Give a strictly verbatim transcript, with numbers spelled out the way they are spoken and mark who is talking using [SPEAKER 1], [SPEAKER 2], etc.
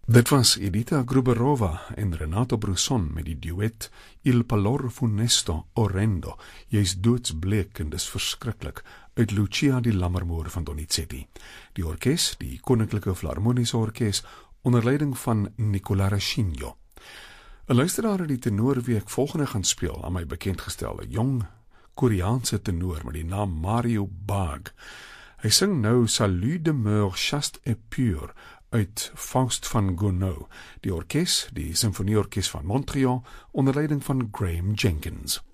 [SPEAKER 1] Dit was Edita Gruberova en Renato Brusson met die duet Il Palor Funesto Orrendo, jy is doodsbleek en dis verskriklik, uit Lucia di Lammermoor van Donizetti. Die orkes, die Koninklijke Philharmonische Orkes, onder leiding van Nicola Rascigno. 'n Luisteraar het die tenor wie ek volgende gaan speel, aan my bekendgestel, 'n jong Koreaanse tenor met die naam Mario Baag. Hy sing nou Salut demeure chaste et pur uit Faust van Gounod, die orkes, die Symfonieorkes van Montreal, onder leiding van Graham Jenkins.